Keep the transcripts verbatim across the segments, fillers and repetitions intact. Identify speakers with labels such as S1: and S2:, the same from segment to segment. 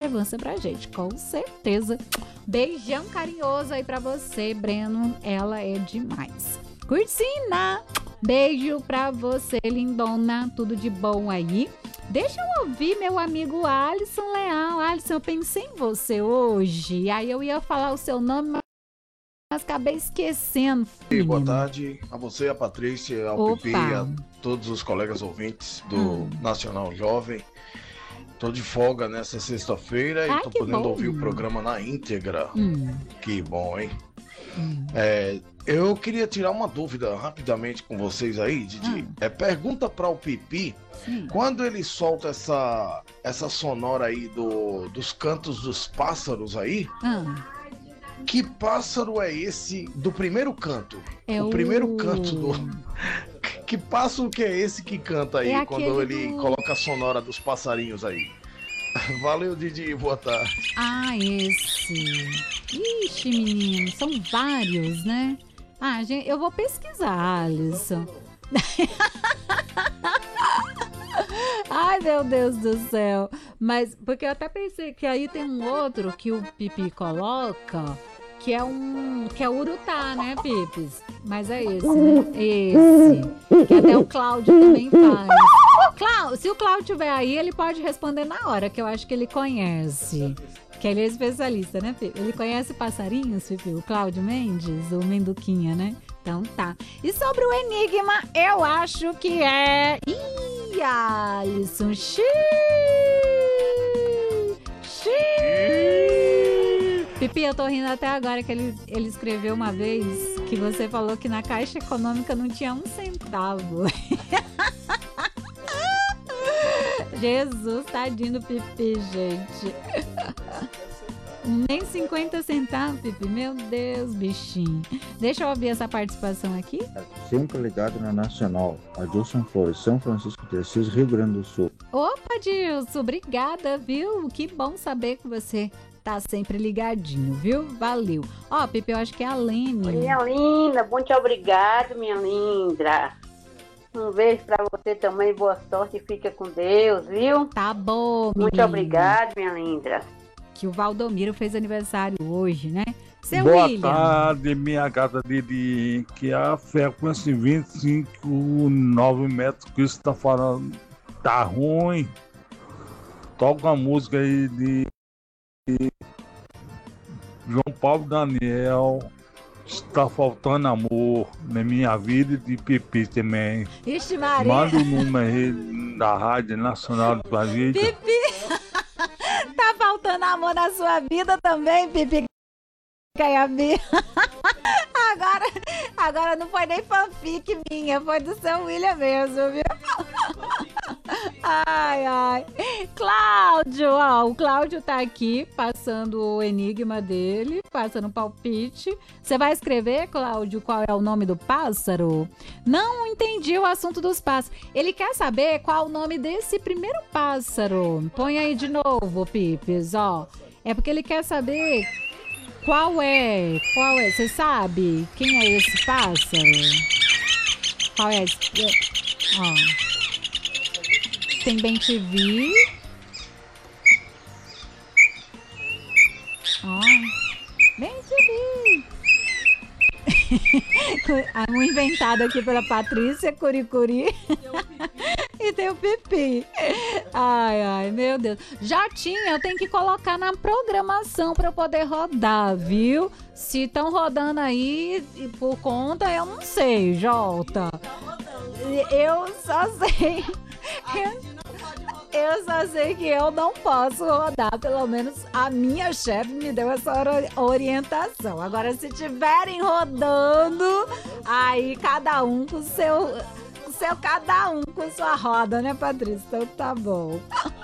S1: relevância pra gente, com certeza. Beijão carinhoso aí pra você, Breno. Ela é demais. Cursina, beijo pra você, lindona. Tudo de bom aí. Deixa eu ouvir meu amigo Alisson Leal. Alisson, eu pensei em você hoje. Aí eu ia falar o seu nome, mas acabei esquecendo.
S2: E boa tarde a você, a Patrícia, ao Pipi, a todos os colegas ouvintes do hum. Nacional Jovem. Tô de folga nessa sexta-feira e tô podendo bom. ouvir o programa na íntegra. Hum. Que bom, hein? Hum. É, eu queria tirar uma dúvida rapidamente com vocês aí, Didi. Hum. É, pergunta para o Pipi, Sim. quando ele solta essa, essa sonora aí do, dos cantos dos pássaros aí, hum. que pássaro é esse do primeiro canto? É o, o primeiro canto do... Que pássaro que é esse que canta aí, é quando ele do... coloca a sonora dos passarinhos aí? Valeu, Didi, boa tarde.
S1: Ah, esse. Ixi, menino, são vários, né? Ah, gente, eu vou pesquisar, Alisson. Ai, meu Deus do céu. Mas, porque eu até pensei que aí tem um outro que o Pipi coloca, que é um, que é o Urutá, né, Pipis? Mas é esse, né? Esse. Que até o Cláudio também faz. Cláudio, se o Cláudio estiver aí, ele pode responder na hora, que eu acho que ele conhece. Que ele é especialista, né, Pipi? Ele conhece passarinhos, Pipi? O Cláudio Mendes, o Menduquinha, né? Então tá. E sobre o enigma, eu acho que é... Ih, Alisson, xiii, xiii. Pipi, eu tô rindo até agora que ele, ele escreveu uma vez que você falou que na Caixa Econômica não tinha um centavo. Jesus, tadinho do Pipi, gente. Nem cinquenta centavos, Pipi. Meu Deus, bichinho. Deixa eu ouvir essa participação aqui.
S3: Sempre ligado na Nacional. Adilson Flores, São Francisco de Assis, Rio Grande do Sul.
S1: Opa, Adilson, obrigada, viu? Que bom saber que você tá sempre ligadinho, viu? Valeu. Ó, Pipi, eu acho que é a Lene.
S4: Minha linda, muito obrigado, minha linda. Um beijo pra você também, boa sorte e fica com Deus, viu?
S1: Tá bom,
S4: Muito
S1: menina.
S4: Obrigado, minha linda.
S1: Que o Valdomiro fez aniversário hoje, né? Seu
S5: Boa
S1: William.
S5: tarde, minha gata Didi. Que a frequência vinte e cinco, nove metros que você tá falando tá ruim. Toca uma música aí de João Paulo Daniel. Está faltando amor na minha vida e de Pipi também.
S1: Ixi, Maria.
S5: Manda o número aí da Rádio Nacional do Planeta.
S1: Pipi, tá faltando amor na sua vida também, Pipi Caiabi. Agora, agora não foi nem fanfic minha, foi do seu William mesmo, viu? Ai, ai. Cláudio, ó, o Cláudio tá aqui passando o enigma dele, passando o palpite. Você vai escrever, Cláudio, qual é o nome do pássaro? Não entendi o assunto dos pássaros. Ele quer saber qual o nome desse primeiro pássaro. Põe aí de novo, Pipes, ó. É porque ele quer saber qual é, qual é, você sabe quem é esse pássaro? Qual é esse? Ó. Tem bem T V. Ó. Bem T V. Um inventado aqui pela Patrícia, Curicuri. E tem o Pipi. Ai, ai, meu Deus. Jotinha, eu tenho que colocar na programação para eu poder rodar, viu? Se estão rodando aí por conta, eu não sei, Jota. Eu só sei. Eu... Eu só sei que eu não posso rodar, pelo menos a minha chefe me deu essa orientação. Agora, se tiverem rodando, aí cada um com o seu, com seu cada um com sua roda, né, Patrícia? Então tá bom.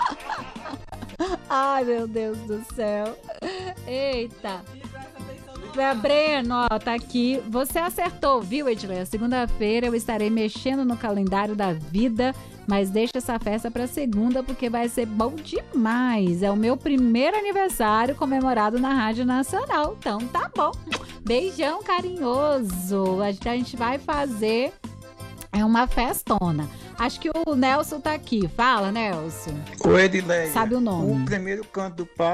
S1: Ai, meu Deus do céu. Eita. Breno, ó, tá aqui. Você acertou, viu, Edilene? Segunda-feira eu estarei mexendo no calendário da vida, mas deixa essa festa pra segunda porque vai ser bom demais. É o meu primeiro aniversário comemorado na Rádio Nacional. Então tá bom. Beijão carinhoso. A gente vai fazer é uma festona. Acho que o Nelson tá aqui. Fala, Nelson.
S6: Oi, Edileia.
S1: Sabe o nome?
S6: O primeiro canto do pássaro